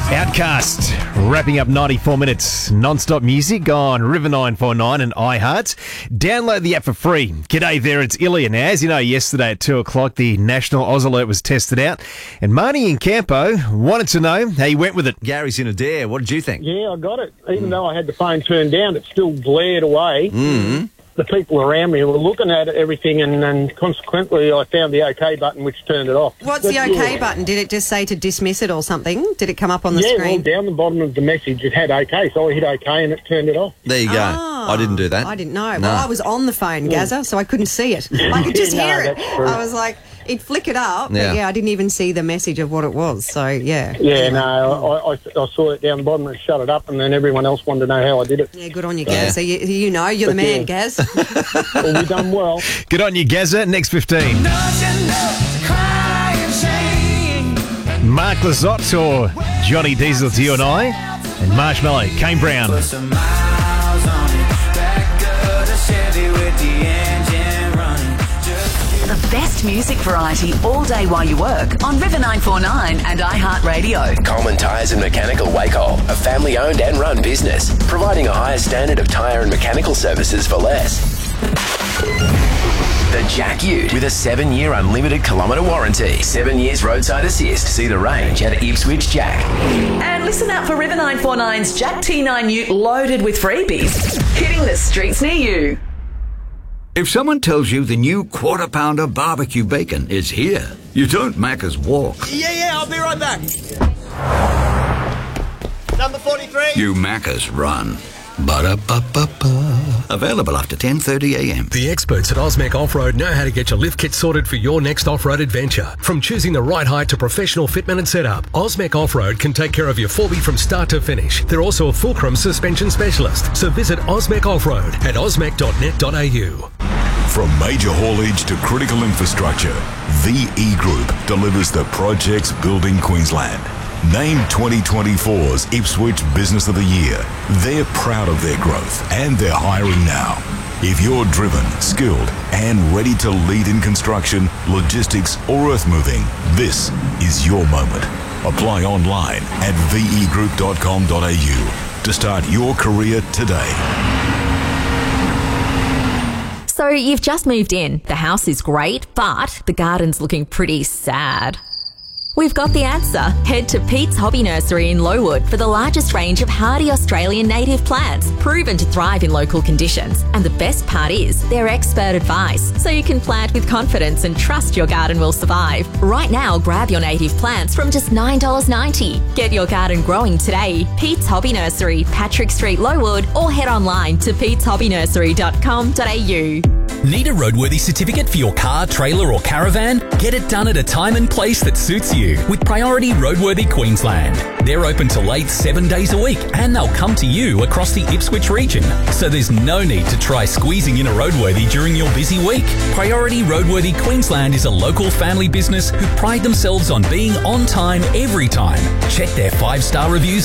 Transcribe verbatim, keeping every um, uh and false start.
Outcast, wrapping up ninety-four minutes non-stop music on River nine four nine and iHeart. Download the app for free. G'day there, it's Ilya. Now, as you know, yesterday at two o'clock, the National Oz Alert was tested out, and Marnie in Campo wanted to know how you went with it. Gary's in Adair. What did you think? Yeah, I got it. Even mm. though I had the phone turned down, it still blared away. Mm. The people around me were looking at everything, and, and consequently I found the OK button, which turned it off. What's but, the OK yeah. button? Did it just say to dismiss it or something? Did it come up on the yeah, screen? Yeah, well, down the bottom of the message it had OK, so I hit OK and it turned it off. There you go. Oh, I didn't do that. I didn't know. No. Well, I was on the phone, Gazza, so I couldn't see it. I could just yeah, hear no, it. That's true. I was like, it flickered up, Yeah. but yeah, I didn't even see the message of what it was, so yeah. Yeah, no, I, I, I saw it down the bottom and shut it up, and then everyone else wanted to know how I did it. Yeah, good on you, Gaz. Yeah. So you, you know, you're the man, yeah. Gaz. Well, we've done well. Good on you, Gazza. Next fifteen. Mark Lizotte or Johnny Diesel to you and I. And Marshmallow, Kane Brown. The best music variety all day while you work on River nine four nine and iHeartRadio. Coleman Tyres and Mechanical Wacol, a family-owned and run business, providing a higher standard of tyre and mechanical services for less. The Jack Ute with a seven-year unlimited kilometre warranty. Seven years roadside assist. See the range at Ipswich Jack. And listen out for River nine four nine's Jack T nine Ute loaded with freebies. Hitting the streets near you. If someone tells you the new Quarter Pounder barbecue bacon is here, you don't Macca's walk. Yeah, yeah, I'll be right back. Number forty-three. You Macca's run. Ba-da-ba-ba-ba. Available after ten thirty a m. The experts at Osmec Off-Road know how to get your lift kit sorted for your next off-road adventure. From choosing the right height to professional fitment and setup, Osmec Off-Road can take care of your four B from start to finish. They're also a fulcrum suspension specialist. So visit Osmec Off-Road at osmec dot net dot a u. From major haulage to critical infrastructure, V E Group delivers the projects building Queensland. Named twenty twenty-four's Ipswich Business of the Year. They're proud of their growth and they're hiring now. If you're driven, skilled and ready to lead in construction, logistics or earth moving, this is your moment. Apply online at v e group dot com dot a u to start your career today. So you've just moved in. The house is great, but the garden's looking pretty sad. We've got the answer. Head to Pete's Hobby Nursery in Lowood for the largest range of hardy Australian native plants, proven to thrive in local conditions. And the best part is, they're expert advice, so you can plant with confidence and trust your garden will survive. Right now, grab your native plants from just nine dollars ninety. Get your garden growing today. Pete's Hobby Nursery, Patrick Street, Lowood, or head online to petes hobby nursery dot com dot a u. Need a roadworthy certificate for your car, trailer or caravan? Get it done at a time and place that suits you with Priority Roadworthy Queensland. They're open till late seven days a week and they'll come to you across the Ipswich region. So there's no need to try squeezing in a roadworthy during your busy week. Priority Roadworthy Queensland is a local family business who pride themselves on being on time every time. Check their five-star reviews